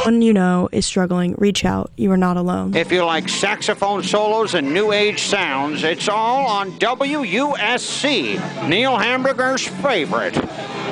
When you know is struggling, reach out. You are not alone. If you like saxophone solos and new age sounds, it's all on WUSC, Neil Hamburger's favorite.